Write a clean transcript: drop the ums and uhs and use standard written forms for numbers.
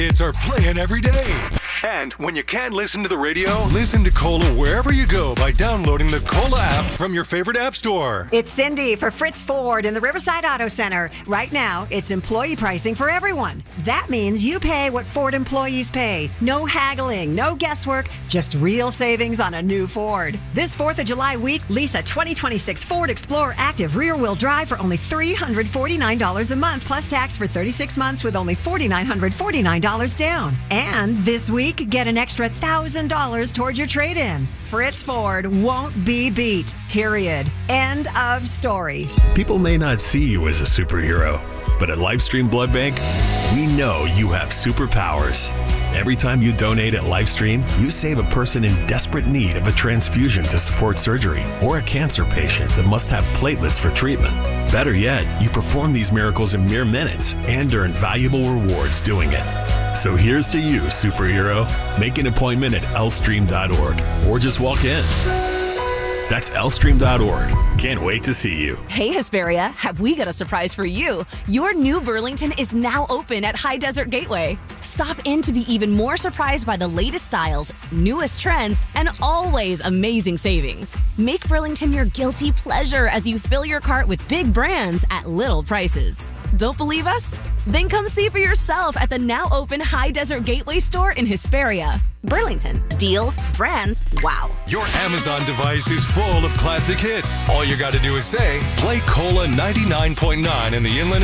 Hits are playing every day. And when you can't listen to the radio, listen to Cola wherever you go by downloading the Cola app from your favorite app store. It's Cindy for Fritz Ford in the Riverside Auto Center. Right now, it's employee pricing for everyone. That means you pay what Ford employees pay. No haggling, no guesswork, just real savings on a new Ford. This 4th of July week, lease a 2026 Ford Explorer Active rear-wheel drive for only $349 a month, plus tax for 36 months with only $4,949 down. And this week, get an extra $1,000 towards your trade-in. Fritz Ford won't be beat. Period. End of story. People may not see you as a superhero, but at Lifestream Blood Bank, we know you have superpowers. Every time you donate at Lifestream, you save a person in desperate need of a transfusion to support surgery or a cancer patient that must have platelets for treatment. Better yet, you perform these miracles in mere minutes and earn valuable rewards doing it. So here's to you, superhero. Make an appointment at lstream.org or just walk in. That's lstream.org. Can't wait to see you. Hey, Hesperia, have we got a surprise for you? Your new Burlington is now open at High Desert Gateway. Stop in to be even more surprised by the latest styles, newest trends, and always amazing savings. Make Burlington your guilty pleasure as you fill your cart with big brands at little prices. Don't believe us? Then come see for yourself at the now open High Desert Gateway store in Hesperia. Burlington. Deals, brands, wow. Your Amazon device is full of classic hits. All you got to do is say, play Cola 99.9 in the Inland